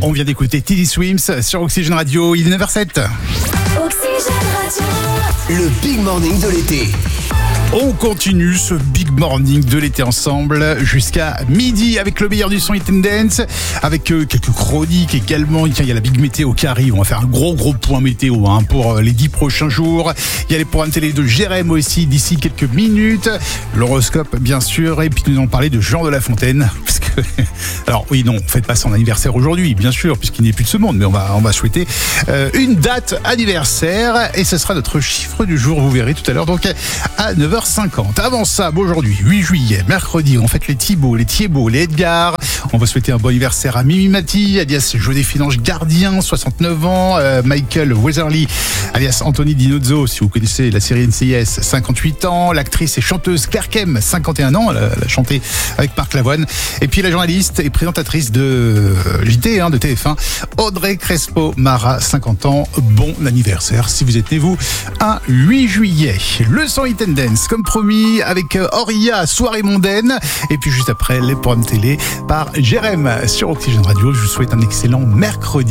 On vient d'écouter Teddy Swims sur Oxygène Radio, il est 9h07. Oxygène Radio. Le Big Morning de l'été. On continue ce Big Morning de l'été ensemble jusqu'à midi avec le meilleur du son Hit and Dance, avec quelques chroniques également. Il y a la Big Météo qui arrive, on va faire un gros point météo pour les 10 prochains jours. Il y a les programmes télé de Jérém aussi d'ici quelques minutes, l'horoscope bien sûr, et puis nous allons parler de Jean de La Fontaine. Parce que, alors oui, non, on ne fête pas son anniversaire aujourd'hui, bien sûr, puisqu'il n'est plus de ce monde, mais on va souhaiter une date anniversaire, et ce sera notre chiffre du jour, vous verrez tout à l'heure, donc à 9h50. Avant ça, aujourd'hui, 8 juillet, mercredi, on fête les Thibaut, les Thiebaud, les Edgar. On va souhaiter un bon anniversaire à Mimi Mati, alias Joséphine Ange Gardien, 69 ans. Michael Weatherly, alias Anthony Dinozzo, si vous connaissez la série NCIS, 58 ans. L'actrice et chanteuse Claire Kem, 51 ans. Elle a chanté avec Marc Lavoine. Et puis la journaliste et présentatrice de JT, de TF1, Audrey Crespo-Mara, 50 ans. Bon anniversaire si vous êtes né, vous, un 8 juillet. Le son Hit and Dance, comme promis, avec Auria, Soirée mondaine. Et puis juste après, les programmes télé par Jérém sur Oxygène Radio. Je vous souhaite un excellent mercredi.